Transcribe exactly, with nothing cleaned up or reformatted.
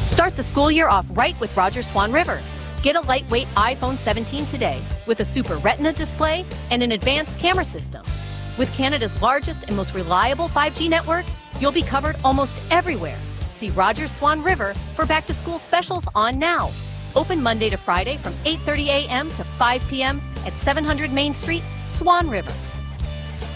Start the school year off right with Rogers Swan River. Get a lightweight iPhone seventeen today with a Super Retina display and an advanced camera system. With Canada's largest and most reliable five G network, you'll be covered almost everywhere. See Rogers Swan River for back-to-school specials on now. Open Monday to Friday from eight thirty a m to five p m at seven hundred Main Street, Swan River.